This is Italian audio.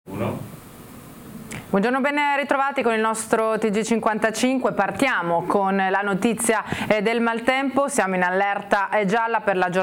Buongiorno, ben ritrovati con il nostro TG55. Partiamo con la notizia del maltempo. Siamo in allerta gialla per la giornata